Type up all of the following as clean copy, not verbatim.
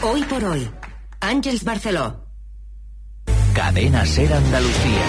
Hoy por hoy, Àngels Barceló. Cadena SER Andalucía.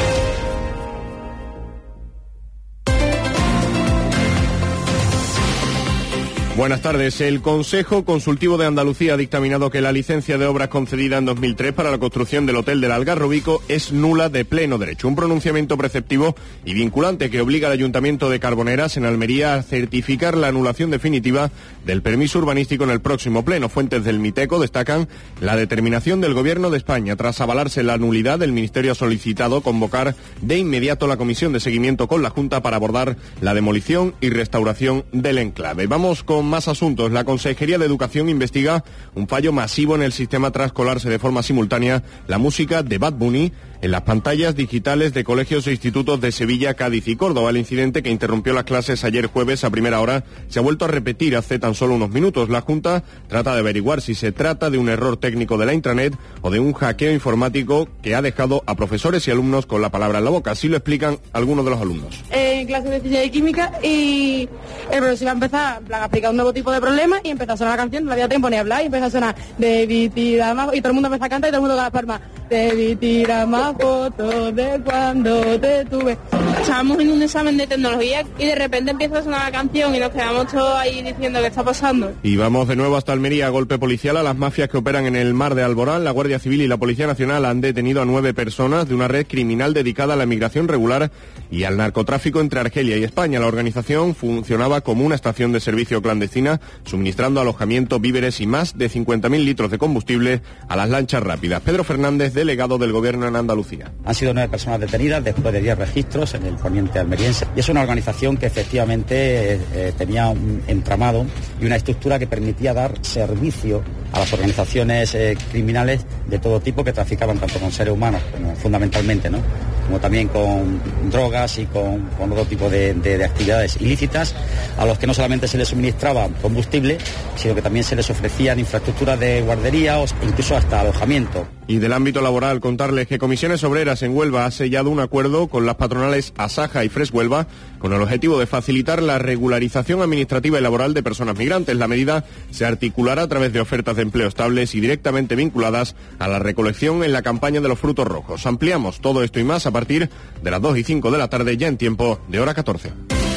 Buenas tardes. El Consejo Consultivo de Andalucía ha dictaminado que la licencia de obras concedida en 2003 para la construcción del Hotel del Algarrobico es nula de pleno derecho. Un pronunciamiento preceptivo y vinculante que obliga al Ayuntamiento de Carboneras, en Almería, a certificar la anulación definitiva del permiso urbanístico en el próximo pleno. Fuentes del Miteco destacan la determinación del Gobierno de España. Tras avalarse la nulidad, el Ministerio ha solicitado convocar de inmediato la comisión de seguimiento con la Junta para abordar la demolición y restauración del enclave. Vamos con más asuntos. La Consejería de Educación investiga un fallo masivo en el sistema tras colarse de forma simultánea la música de Bad Bunny en las pantallas digitales de colegios e institutos de Sevilla, Cádiz y Córdoba. El incidente, que interrumpió las clases ayer jueves a primera hora, se ha vuelto a repetir hace tan solo unos minutos. La Junta trata de averiguar si se trata de un error técnico de la intranet o de un hackeo informático que ha dejado a profesores y alumnos con la palabra en la boca. Así lo explican algunos de los alumnos. En clase de física y química, y el profesor va a empezar a explicar un nuevo tipo de problema y empezó a sonar la canción, no había tiempo ni hablar, y empezó a sonar Debí tirar más, y todo el mundo empezó a cantar y todo el mundo con las palmas. Debí tirar más fotos de cuando te tuve. Estábamos en un examen de tecnología y de repente empieza a sonar la canción y nos quedamos todos ahí diciendo qué está pasando. Y vamos de nuevo hasta Almería. Golpe policial a las mafias que operan en el mar de Alborán. La Guardia Civil y la Policía Nacional han detenido a 9 personas de una red criminal dedicada a la migración regular y al narcotráfico entre Argelia y España. La organización funcionaba como una estación de servicio clandestina, suministrando alojamiento, víveres y más de 50.000 litros de combustible a las lanchas rápidas. Pedro Fernández, delegado del Gobierno en Andalucía. Han sido 9 personas detenidas después de 10 registros en el poniente almeriense. Y es una organización que efectivamente tenía un entramado y una estructura que permitía dar servicio a las organizaciones criminales de todo tipo que traficaban tanto con seres humanos, como fundamentalmente, ¿no?, como también con drogas y con otro tipo de actividades ilícitas, a los que no solamente se les suministraba combustible, sino que también se les ofrecían infraestructuras de guardería o incluso hasta alojamiento. Y del ámbito laboral, contarles que Comisiones Obreras en Huelva ha sellado un acuerdo con las patronales Asaja y Fresh Huelva con el objetivo de facilitar la regularización administrativa y laboral de personas migrantes. La medida se articulará a través de ofertas de empleo estables y directamente vinculadas a la recolección en la campaña de los frutos rojos. Ampliamos todo esto y más a partir de las 2:05 de la tarde, ya en tiempo de hora 14.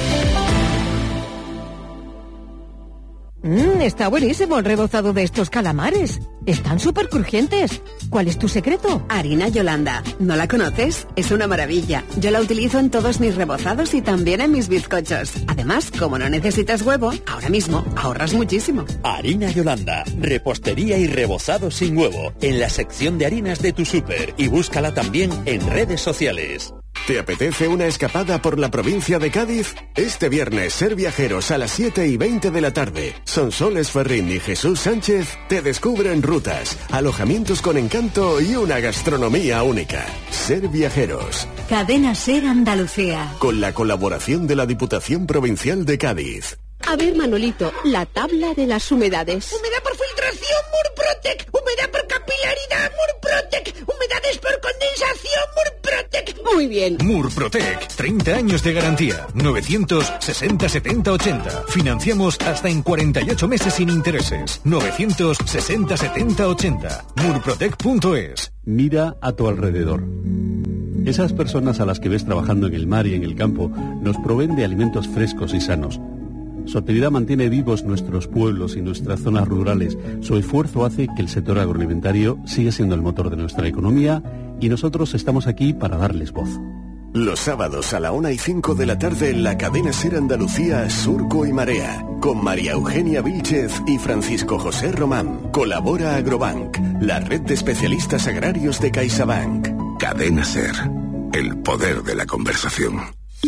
Está buenísimo el rebozado de estos calamares. Están súper crujientes. ¿Cuál es tu secreto? Harina Yolanda. ¿No la conoces? Es una maravilla. Yo la utilizo en todos mis rebozados y también en mis bizcochos. Además, como no necesitas huevo, ahora mismo ahorras muchísimo. Harina Yolanda. Repostería y rebozado sin huevo. En la sección de harinas de tu súper. Y búscala también en redes sociales. ¿Te apetece una escapada por la provincia de Cádiz? Este viernes, Ser Viajeros a las 7:20 de la tarde. Sonsoles Ferrín y Jesús Sánchez te descubren rutas, alojamientos con encanto y una gastronomía única. Ser Viajeros. Cadena SER Andalucía. Con la colaboración de la Diputación Provincial de Cádiz. A ver, Manolito, la tabla de las humedades. Humedad por filtración, Murprotec. Humedad por capilaridad, Murprotec. Humedades por condensación, Murprotec. Muy bien. Murprotec, 30 años de garantía. 960 70 80. Financiamos hasta en 48 meses sin intereses. 960 70 80. Murprotec.es. Mira a tu alrededor. Esas personas a las que ves trabajando en el mar y en el campo nos proveen de alimentos frescos y sanos. Su actividad mantiene vivos nuestros pueblos y nuestras zonas rurales. Su esfuerzo hace que el sector agroalimentario siga siendo el motor de nuestra economía y nosotros estamos aquí para darles voz. Los sábados a la 1:05 de la tarde en la cadena SER Andalucía, Surco y Marea, con María Eugenia Vílchez y Francisco José Román. Colabora Agrobank, la red de especialistas agrarios de CaixaBank. Cadena SER, el poder de la conversación.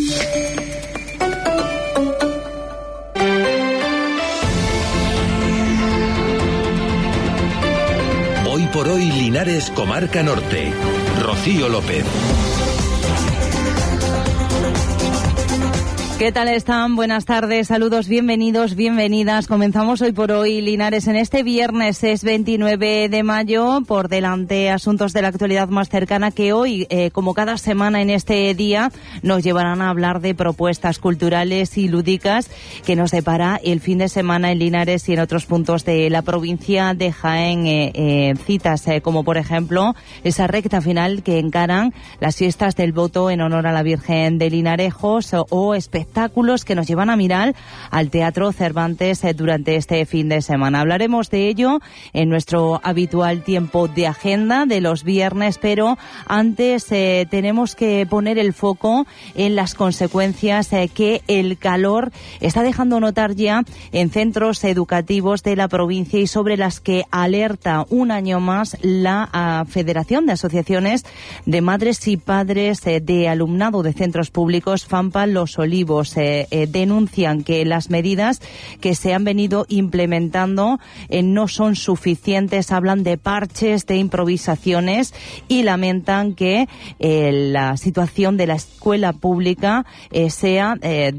Hoy por hoy, Linares, Comarca Norte. Rocío López. ¿Qué tal están? Buenas tardes, saludos, bienvenidos, bienvenidas. Comenzamos hoy por hoy, Linares, en este viernes, es 29 de mayo. Por delante, asuntos de la actualidad más cercana que hoy, como cada semana en este día, nos llevarán a hablar de propuestas culturales y lúdicas que nos depara el fin de semana en Linares y en otros puntos de la provincia de Jaén. Citas como, por ejemplo, esa recta final que encaran las fiestas del voto en honor a la Virgen de Linarejos o espectáculos que nos llevan a mirar al Teatro Cervantes durante este fin de semana. Hablaremos de ello en nuestro habitual tiempo de agenda de los viernes, pero antes tenemos que poner el foco en las consecuencias que el calor está dejando notar ya en centros educativos de la provincia y sobre las que alerta un año más la Federación de Asociaciones de Madres y Padres de Alumnado de Centros Públicos, FAMPA Los Olivos. Denuncian que las medidas que se han venido implementando no son suficientes, hablan de parches, de improvisaciones y lamentan que la situación de la escuela pública sea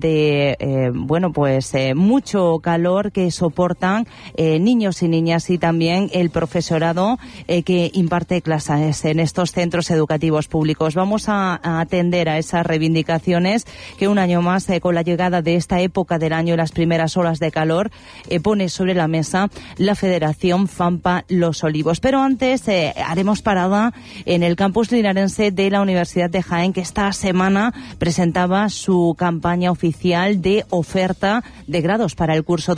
mucho calor que soportan niños y niñas y también el profesorado que imparte clases en estos centros educativos públicos. Vamos a atender a esas reivindicaciones que un año más, con la llegada de esta época del año y las primeras olas de calor, pone sobre la mesa la Federación FAMPA Los Olivos. Pero antes haremos parada en el campus linarense de la Universidad de Jaén, que esta semana presentaba su campaña oficial de oferta de grados para el curso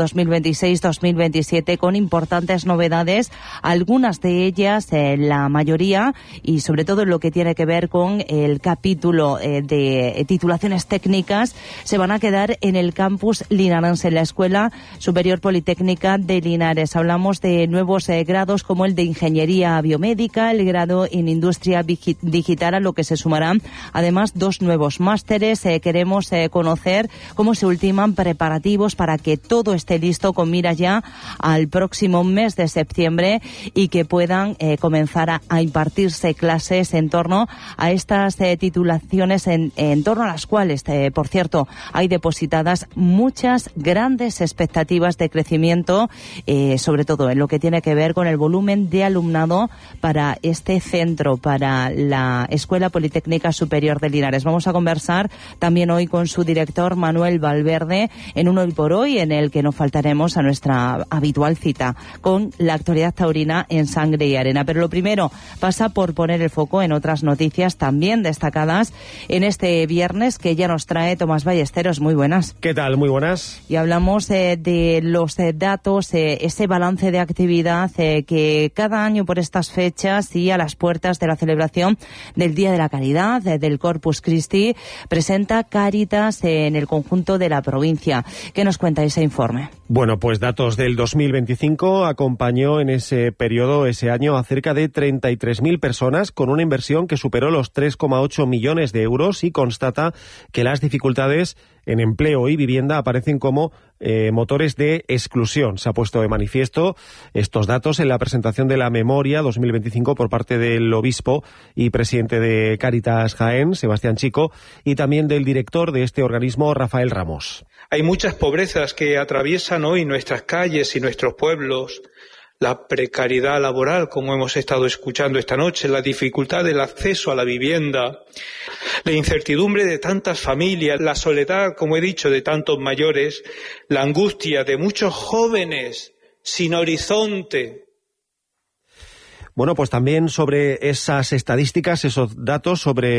2026-2027 con importantes novedades, algunas de ellas, la mayoría, y sobre todo en lo que tiene que ver con el capítulo de titulaciones técnicas, se van a quedar en el campus linarense, en la Escuela Superior Politécnica de Linares. Hablamos de nuevos grados como el de Ingeniería Biomédica, el grado en Industria Digital, a lo que se sumarán además dos nuevos másteres. Queremos conocer cómo se ultiman preparativos para que todo esté listo con mira ya al próximo mes de septiembre y que puedan comenzar a impartirse clases en torno a estas titulaciones en torno a las cuales, por cierto, hay depositadas muchas grandes expectativas de crecimiento, sobre todo en lo que tiene que ver con el volumen de alumnado para este centro, para la Escuela Politécnica Superior de Linares. Vamos a conversar también hoy con su director, Manuel Valverde, en un Hoy por Hoy en el que no faltaremos a nuestra habitual cita con la actualidad taurina en Sangre y Arena. Pero lo primero pasa por poner el foco en otras noticias también destacadas en este viernes que ya nos trae Tomás Ballesteros. Muy buenas. ¿Qué tal? Muy buenas. Y hablamos de los datos, ese balance de actividad que cada año por estas fechas y a las puertas de la celebración del Día de la Caridad, del Corpus Christi, presenta Cáritas en el conjunto de la provincia. ¿Qué nos cuenta ese informe? Bueno, pues datos del 2025, acompañó en ese periodo, ese año, a cerca de 33.000 personas con una inversión que superó los 3,8 millones de euros y constata que las dificultades en empleo y vivienda aparecen como motores de exclusión. Se ha puesto de manifiesto estos datos en la presentación de la memoria 2025 por parte del obispo y presidente de Cáritas Jaén, Sebastián Chico, y también del director de este organismo, Rafael Ramos. Hay muchas pobrezas que atraviesan hoy nuestras calles y nuestros pueblos. La precariedad laboral, como hemos estado escuchando esta noche, la dificultad del acceso a la vivienda, la incertidumbre de tantas familias, la soledad, como he dicho, de tantos mayores, la angustia de muchos jóvenes sin horizonte. Bueno, pues también sobre esas estadísticas, esos datos sobre